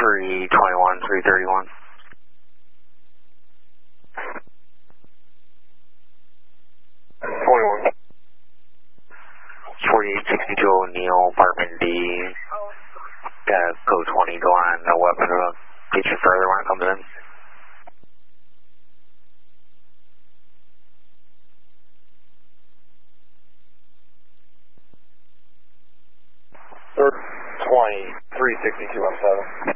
321, 331. 21. 4862 O'Neill, apartment D. Got code 20, go on, no weapon, get you further when it comes in. Third 20, 362 on 7.